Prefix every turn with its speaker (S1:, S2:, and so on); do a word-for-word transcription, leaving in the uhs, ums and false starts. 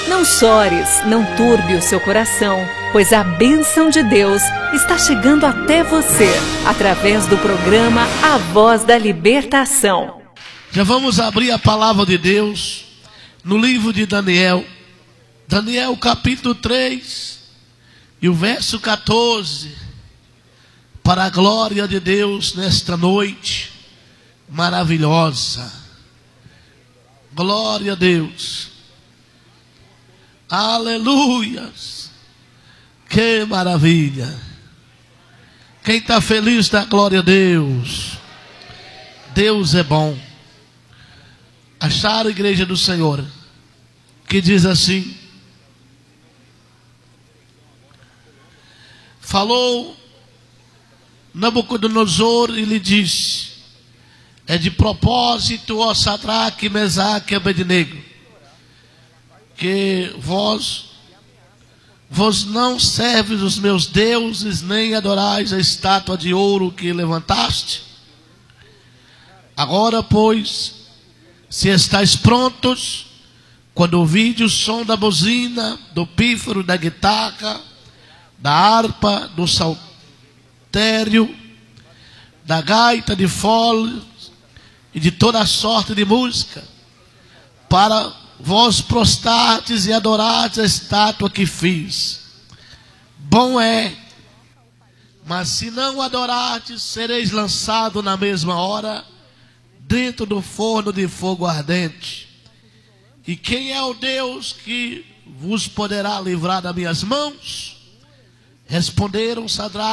S1: Não chores, não turbe o seu coração, pois a bênção de Deus está chegando até você, através do programa A Voz da Libertação.
S2: Já vamos abrir a palavra de Deus no livro de Daniel. Daniel capítulo três e o verso quatorze. Para a glória de Deus nesta noite maravilhosa. Glória a Deus. Aleluias. Que maravilha. Quem está feliz dá glória a Deus. Deus é bom. Acharam a igreja do Senhor, que diz assim: falou Nabucodonosor e lhe disse: é de propósito, ó Sadraque, Mesaque e Abednego, que vós vos não serves os meus deuses, nem adorais a estátua de ouro que levantaste. Agora, pois, se estáis prontos, quando ouvirdes o som da buzina, do pífaro, da guitarra, da harpa, do saltério, da gaita de fole e de toda sorte de música, para vós prostardes e adorardes a estátua que fiz. Bom é, mas se não adorardes, sereis lançado na mesma hora dentro do forno de fogo ardente. E quem é o Deus que vos poderá livrar das minhas mãos? Responderam Sadraque,